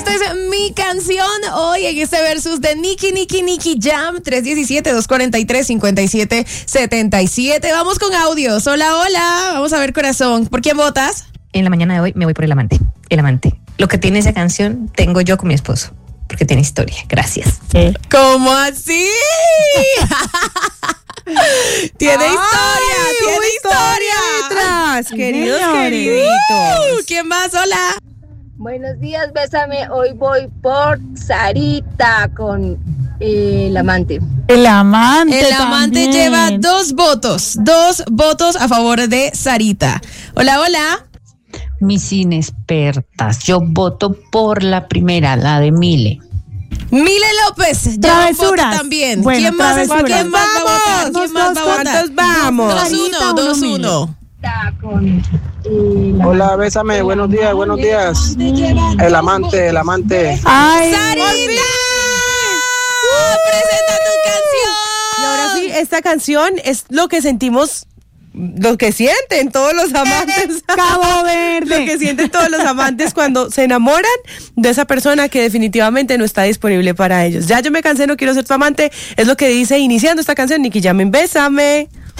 Esta es mi canción hoy en este versus de Nicky Jam. 317-243-5777. Vamos con audios. Hola. Vamos a ver, corazón. ¿Por quién votas? En la mañana de hoy me voy por El Amante. El Amante. Lo que tiene esa canción tengo yo con mi esposo, porque tiene historia. Gracias. ¿Cómo así? Tiene historia. Queridos. ¿Quién más? Hola. Buenos días, bésame. Hoy voy por Sarita con El Amante. El Amante. El Amante también lleva 2 votos. 2 votos a favor de Sarita. Hola. Mis inexpertas, yo voto por la primera, la de Mile. Mile López, ya voto también. Bueno, ¿Quién más va a votar? ¿Cuántos vamos? 2-1. Hola, bésame, buenos días. El amante. Ay, ¡Sarita! ¡Presenta tu canción! Y ahora sí, esta canción es lo que sentimos, lo que sienten todos los amantes. Cabo Verde. Lo que sienten todos los amantes cuando se enamoran de esa persona que definitivamente no está disponible para ellos. Ya yo me cansé, no quiero ser tu amante. Es lo que dice iniciando esta canción Nicky Jam en Bésame.